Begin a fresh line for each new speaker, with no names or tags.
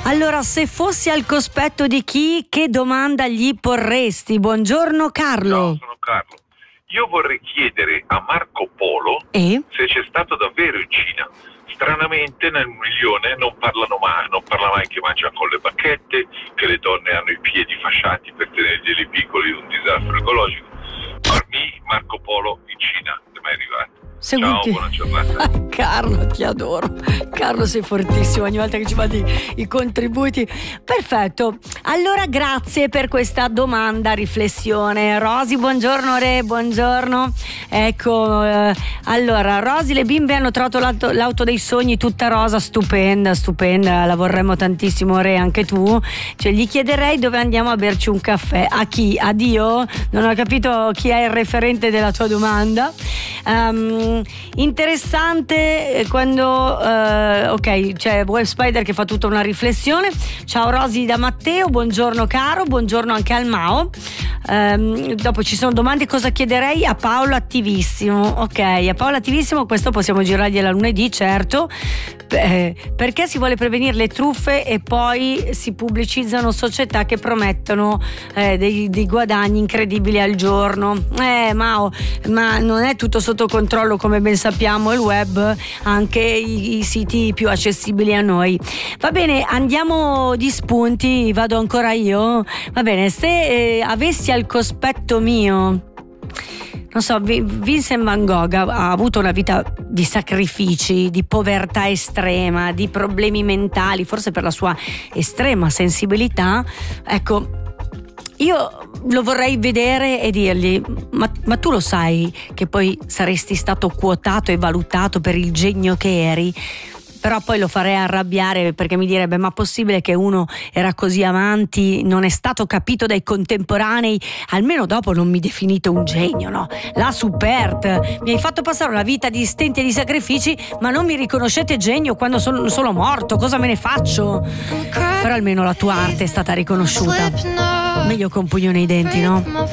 Allora, se fossi al cospetto di chi, che domanda gli porresti? Buongiorno Carlo.
Ciao, sono Carlo. Io vorrei chiedere a Marco Polo se c'è stato davvero in Cina. Stranamente nel milione non parla mai che mangia con le bacchette, che le donne hanno i piedi fasciati per tenerli piccoli, un disastro ecologico. Marco Polo in Cina, è mai arrivato? Ciao, buona giornata.
Carlo, ti adoro. Carlo, sei fortissimo ogni volta che ci mandi i contributi. Perfetto. Allora, grazie per questa domanda, riflessione. Rosy, buongiorno buongiorno. Ecco, allora, Rosy, le bimbe hanno trovato l'auto dei sogni tutta rosa, stupenda, la vorremmo tantissimo, anche tu. Cioè, gli chiederei dove andiamo a berci un caffè. A chi? A Dio? Non ho capito chi è il referente della tua domanda. Interessante quando ok, c'è Web Spider che fa tutta una riflessione. Ciao Rosy da Matteo, buongiorno caro, buongiorno anche al Mao. Dopo ci sono domande, cosa chiederei a Paolo Attivissimo? Ok, a Paolo Attivissimo questo possiamo girargliela lunedì, certo. Perché si vuole prevenire le truffe e poi si pubblicizzano società che promettono dei guadagni incredibili al giorno. Mao, ma non è tutto sotto controllo, come ben sappiamo, il web, anche i siti più accessibili a noi. Va bene, andiamo di spunti, vado ancora io. Va bene, se avessi al cospetto mio, non so, Vincent Van Gogh ha avuto una vita di sacrifici, di povertà estrema, di problemi mentali, forse per la sua estrema sensibilità. Ecco, io lo vorrei vedere e dirgli: ma tu lo sai che poi saresti stato quotato e valutato per il genio che eri? Però poi lo farei arrabbiare, perché mi direbbe: ma possibile che uno era così avanti, non è stato capito dai contemporanei, almeno dopo non mi definite un genio, no? La Supert, mi hai fatto passare una vita di stenti e di sacrifici, ma non mi riconoscete genio quando sono morto, cosa me ne faccio? Però almeno la tua arte è stata riconosciuta, meglio con pugno nei denti, no?